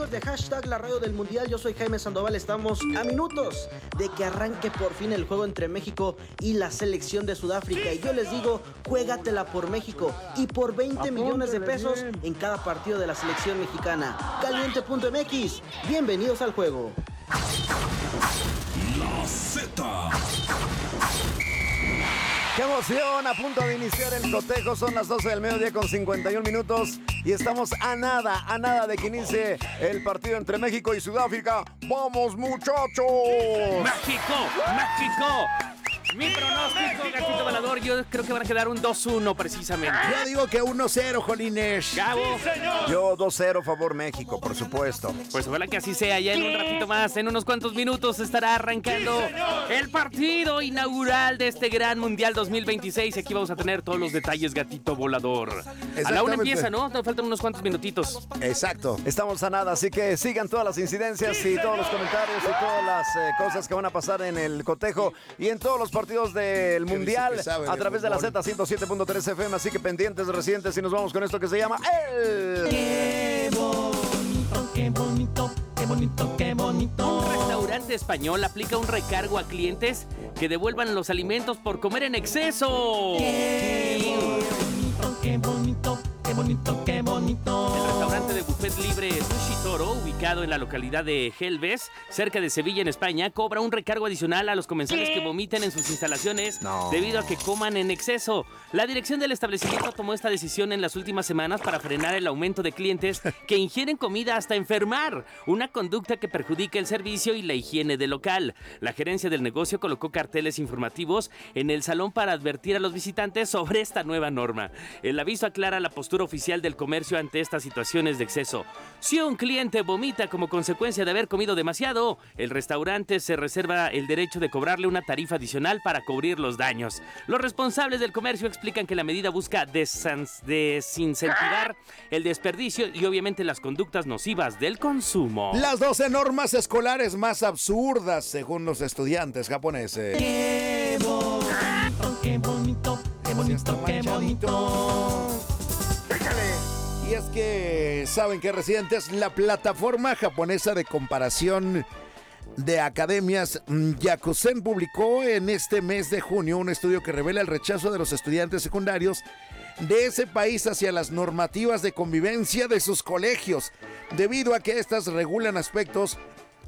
amigos de Hashtag La Radio del Mundial, yo soy Jaime Sandoval. Estamos a minutos de que arranque por fin el juego entre México y la selección de Sudáfrica. Y yo les digo, juégatela por México y por 20 millones de pesos en cada partido de la selección mexicana. Caliente.mx, bienvenidos al juego. La Z. ¡Qué emoción! A punto de iniciar el cotejo. Son las 12 del mediodía con 51 minutos. Y estamos a nada de que inicie el partido entre México y Sudáfrica. ¡Vamos, muchachos! ¡México! Mi pronóstico, Gatito Volador, yo creo que van a quedar un 2-1 precisamente. Yo digo que 1-0, Jolines. Gabo. Yo 2-0 favor México, por supuesto. Pues ojalá que así sea. Ya en un ratito más, en unos cuantos minutos, estará arrancando el partido inaugural de este gran Mundial 2026. Aquí vamos a tener todos los detalles, Gatito Volador. A la 1 empieza, ¿no? Te faltan unos cuantos minutitos. Exacto. Estamos a nada, así que sigan todas las incidencias y todos los comentarios y todas las cosas que van a pasar en el cotejo y en todos los partidos del Mundial a través de la Z 107.3 FM, así que pendientes recientes y nos vamos con esto que se llama el... ¡Qué bonito, qué bonito, qué bonito, qué bonito! Un restaurante español aplica un recargo a clientes que devuelvan los alimentos por comer en exceso. ¡Qué bonito, qué bonito! ¡Qué bonito, qué bonito! El restaurante de buffet libre Sushi Toro, ubicado en la localidad de Gelbes, cerca de Sevilla, en España, cobra un recargo adicional a los comensales que vomiten en sus instalaciones debido a que coman en exceso. La dirección del establecimiento tomó esta decisión en las últimas semanas para frenar el aumento de clientes que ingieren comida hasta enfermar, una conducta que perjudica el servicio y la higiene del local. La gerencia del negocio colocó carteles informativos en el salón para advertir a los visitantes sobre esta nueva norma. El aviso aclara la postura oficial del comercio ante estas situaciones de exceso. Si un cliente vomita como consecuencia de haber comido demasiado, el restaurante se reserva el derecho de cobrarle una tarifa adicional para cubrir los daños. Los responsables del comercio explican que la medida busca desincentivar el desperdicio y obviamente las conductas nocivas del consumo. Las 12 normas escolares más absurdas según los estudiantes japoneses. ¡Qué bonito, qué bonito, qué bonito, qué bonito! Y es que, ¿saben qué recientes? La plataforma japonesa de comparación de academias Yakusen publicó en este mes de junio un estudio que revela el rechazo de los estudiantes secundarios de ese país hacia las normativas de convivencia de sus colegios, debido a que estas regulan aspectos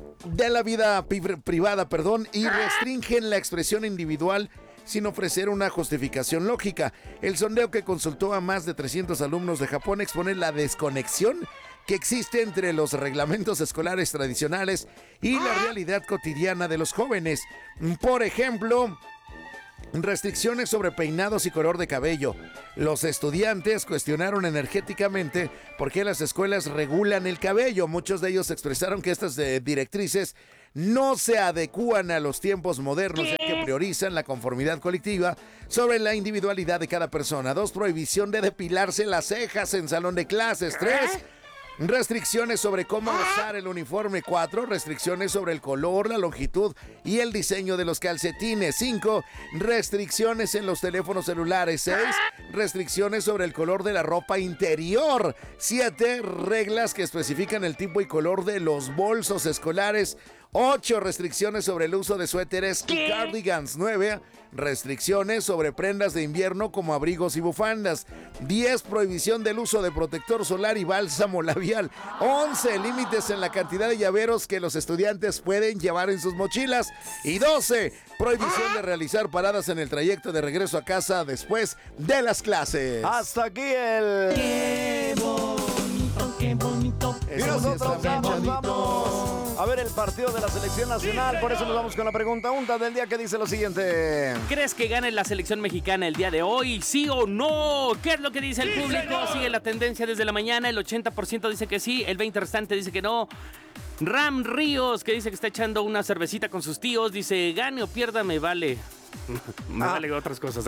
de la vida privada, y restringen la expresión individual sin ofrecer una justificación lógica. El sondeo, que consultó a más de 300 alumnos de Japón, expone la desconexión que existe entre los reglamentos escolares tradicionales y la realidad cotidiana de los jóvenes. Por ejemplo, restricciones sobre peinados y color de cabello. Los estudiantes cuestionaron energéticamente por qué las escuelas regulan el cabello. Muchos de ellos expresaron que estas directrices no se adecúan a los tiempos modernos, ya que priorizan la conformidad colectiva sobre la individualidad de cada persona. 2. Prohibición de depilarse las cejas en salón de clases. 3. Restricciones sobre cómo usar el uniforme. 4. Restricciones sobre el color, la longitud y el diseño de los calcetines. 5. Restricciones en los teléfonos celulares. 6. Restricciones sobre el color de la ropa interior. 7. Reglas que especifican el tipo y color de los bolsos escolares. 8. Restricciones sobre el uso de suéteres y cardigans. 9. Restricciones sobre prendas de invierno como abrigos y bufandas. 10. Prohibición del uso de protector solar y bálsamo labial. 11. Límites en la cantidad de llaveros que los estudiantes pueden llevar en sus mochilas. Y 12. Prohibición de realizar paradas en el trayecto de regreso a casa después de las clases. Hasta aquí el... ¡Qué bonito, qué bonito! Y nosotros ya nos vamos a ver el partido de la selección nacional. Por eso nos vamos con la pregunta unta del día, que dice lo siguiente: ¿crees que gane la selección mexicana el día de hoy? ¿Sí o no? ¿Qué es lo que dice el público? Sigue la tendencia desde la mañana. El 80% dice que sí, el 20% restante dice que no. Ram Ríos, que dice que está echando una cervecita con sus tíos, dice: gane o pierda, me vale. Me vale otras cosas.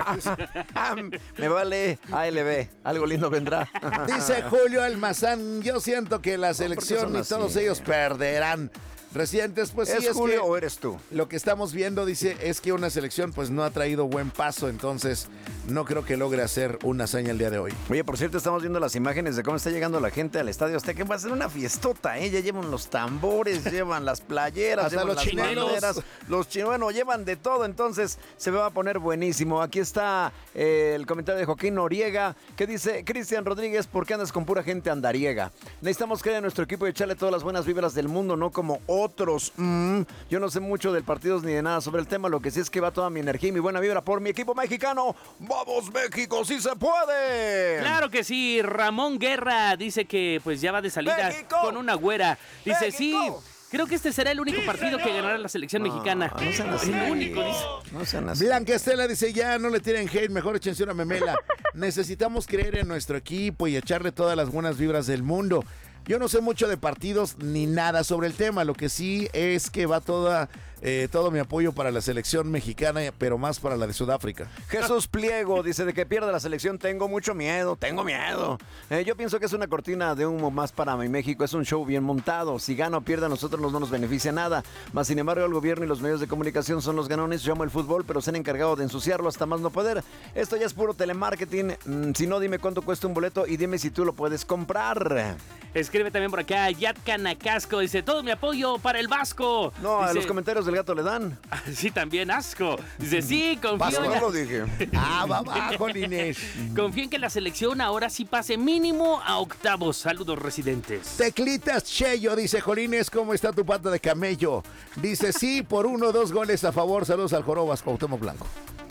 Me vale ALB, algo lindo vendrá. Dice Julio Almazán: yo siento que la selección y todos ellos perderán. Residentes, pues sí, ¿Es es Julio que o eres tú? lo que estamos viendo, dice, es que una selección pues no ha traído buen paso, entonces no creo que logre hacer una hazaña el día de hoy. Oye, por cierto, estamos viendo las imágenes de cómo está llegando la gente al Estadio Azteca. Va a ser una fiestota, ¿eh? Ya llevan los tambores, llevan las playeras, Hasta llevan los las chinelos. banderas, los chinos, bueno, llevan de todo, entonces se va a poner buenísimo. Aquí está el comentario de Joaquín Noriega, que dice, Cristian Rodríguez, ¿por qué andas con pura gente andariega? Necesitamos creer en nuestro equipo y echarle todas las buenas vibras del mundo, no como otros. Yo no sé mucho del partido ni de nada sobre el tema, lo que sí es que va toda mi energía y mi buena vibra por mi equipo mexicano. ¡Vamos, México, sí se puede! Claro que sí, Ramón Guerra dice que pues ya va de salida ¡México! con una güera. Dice, ¡México! sí, creo que este será el único partido que ganará la selección mexicana. No sean así. El único, dice. No sean así. Blanca Estela dice, ya no le tiren hate, mejor échense una memela. Necesitamos creer en nuestro equipo y echarle todas las buenas vibras del mundo. Yo no sé mucho de partidos ni nada sobre el tema, lo que sí es que va todo mi apoyo para la selección mexicana, pero más para la de Sudáfrica. Jesús Pliego dice, de que pierda la selección tengo mucho miedo, tengo miedo. Yo pienso que es una cortina de humo más para mi México, es un show bien montado. Si gana o pierde a nosotros no nos beneficia nada. Más sin embargo el gobierno y los medios de comunicación son los ganones. Yo amo el fútbol, pero se han encargado de ensuciarlo hasta más no poder. Esto ya es puro telemarketing. Si no, dime cuánto cuesta un boleto y dime si tú lo puedes comprar. Escribe también por acá, Yatka Nakasco, dice, todo mi apoyo para el Vasco. No, a Dice, los comentarios del gato le dan. sí, también asco. Dice, sí, confío Vasco, en, no lo dije. Ah, va abajo, Inés. confío en que la selección ahora sí pase mínimo a octavos. Saludos, residentes. Teclitas Cheyo dice, Jolines, ¿cómo está tu pata de camello? Dice, sí, por 1 o 2 goles a favor. Saludos al Jorobas, Cuauhtémoc Blanco.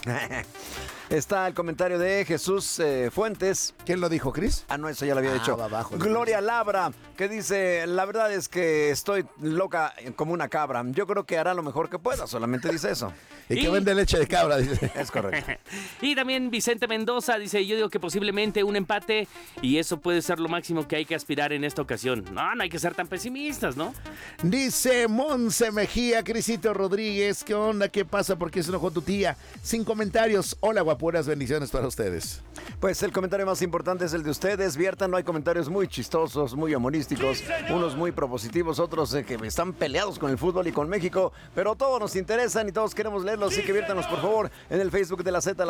Está el comentario de Jesús Fuentes. ¿Quién lo dijo, Cris? Ah, no, eso ya lo había dicho. va abajo. Gloria Labra, que dice, la verdad es que estoy loca como una cabra. Yo creo que hará lo mejor que pueda, solamente dice eso. Y que Y- vende leche de cabra, dice. Es correcto. Y también Vicente Mendoza dice, yo digo que posiblemente un empate y eso puede ser lo máximo que hay que aspirar en esta ocasión. No, no hay que ser tan pesimistas, ¿no? Dice Monse Mejía, Crisito Rodríguez, ¿qué onda? ¿Qué pasa? ¿Por qué se enojó tu tía? Sin comentarios. Hola, guapuras, bendiciones para ustedes. Pues el comentario más importante es el de ustedes. Viertan, no hay comentarios muy chistosos, muy humorísticos, unos muy propositivos, otros que están peleados con el fútbol y con México, pero todos nos interesan y todos queremos leerlos, así que viértanos por favor en el Facebook de la Z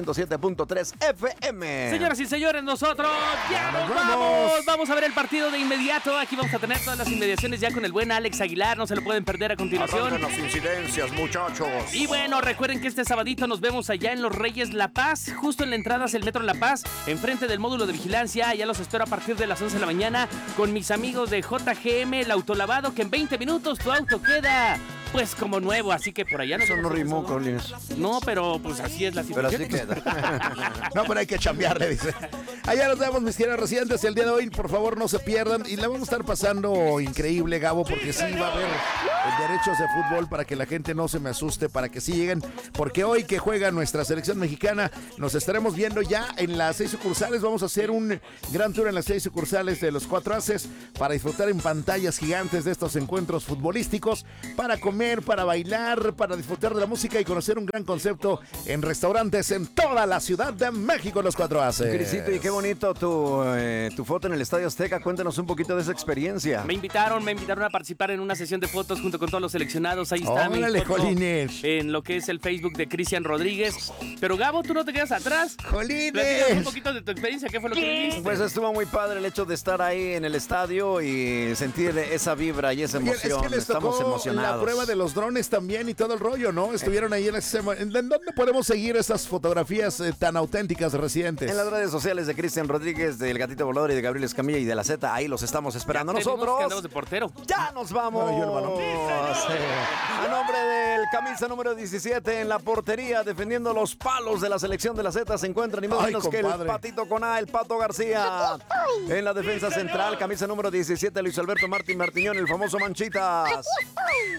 107.3 FM. Señoras y señores, nosotros ya nos vamos. vamos. Vamos a ver el partido de inmediato. Aquí vamos a tener todas las inmediaciones ya con el buen Alex Aguilar. No se lo pueden perder a continuación. Arrancan las incidencias, muchachos. Y bueno, recuerden que este sabadito nos vemos allá en Los Reyes La Paz, justo en la entrada hacia el Metro La Paz, enfrente del módulo de vigilancia. Ya los espero a partir de las 11 de la mañana con mis amigos de JGM, el autolavado, que en 20 minutos tu auto queda pues como nuevo, así que por allá nos Eso no vemos el rimó, sábado. Collins. No, pero pues así es la Pero situación. así queda. No, pero hay que chambearle, dice. Allá nos vemos, mis queridos residentes. El día de hoy, por favor, no se pierdan. Y la vamos a estar pasando increíble, Gabo, porque sí va a haber derechos de fútbol para que la gente no se me asuste, para que sí lleguen. Porque hoy que juega nuestra selección mexicana, nos estaremos viendo ya en las 6 sucursales. Vamos a hacer un gran tour en las 6 sucursales de los 4 Aces para disfrutar en pantallas gigantes de estos encuentros futbolísticos, para comer, para bailar, para disfrutar de la música y conocer un gran concepto en restaurantes en toda la Ciudad de México, los 4 Aces. Crisito, y qué bonito tu foto en el Estadio Azteca. Cuéntanos un poquito de esa experiencia. Me invitaron a participar en una sesión de fotos junto con todos los seleccionados. Ahí está mi Órale, foto Jolines. en lo que es el Facebook de Cristian Rodríguez. Pero Gabo, tú no te quedas atrás. Platícanos un ¡Jolines! poquito de tu experiencia. ¿Qué fue lo que viviste? Pues estuvo muy padre el hecho de estar ahí en el estadio y sentir esa vibra y esa Oye, es emoción. que les Estamos tocó emocionados. la prueba de los drones también y todo el rollo, ¿no? Estuvieron ahí en ese... ¿En dónde podemos seguir esas fotografías tan auténticas, residentes? En las redes sociales de Cristian Rodríguez, del Gatito Volador y de Gabriel Escamilla y de la Z, ahí los estamos esperando. Tenemos que Nosotros andamos de portero. ya nos vamos. No, yo no, no. Sí. A nombre del camisa número 17 en la portería, defendiendo los palos de la selección de la Z, se encuentra ni más ni Ay, menos que el compadre. Patito con A, el Pato García. En la defensa central, camisa número 17, Luis Alberto Martín Martiñón, el famoso Manchitas. Con el 17.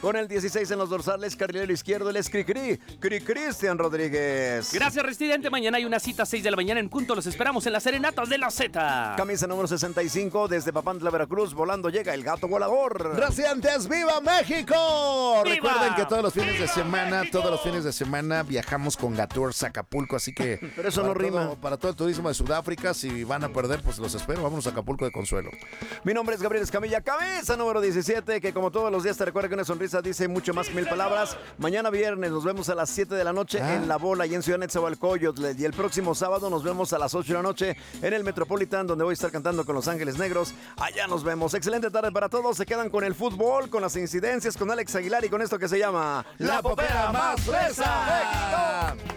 16 en los dorsales, carrilero izquierdo, el Cristian Rodríguez. Gracias, Residente. Mañana hay una cita a 6 de la mañana en punto. Los esperamos en las serenatas de la Z. Camisa número 65, desde Papantla, Veracruz, volando llega el gato volador. Recientes, ¡viva México! ¡Viva! Recuerden que todos los fines de semana viajamos con Gatours a Acapulco, así que... Pero eso no rima. Para todo el turismo de Sudáfrica, si van a perder, pues los espero. Vámonos a Acapulco de consuelo. Mi nombre es Gabriel Escamilla, cabeza número 17, que como todos los días te recuerda que una sonrisa dice mucho más que 1000 palabras. Mañana viernes nos vemos a las 7 de la noche en La Bola y en Ciudad Netzahualcóyotl. Y el próximo sábado nos vemos a las 8 de la noche en el Metropolitan, donde voy a estar cantando con Los Ángeles Negros. Allá nos vemos. Excelente tarde para todos. Se quedan con el fútbol, con las incidencias, con Alex Aguilar y con esto que se llama ¡La Popera Más Fresa!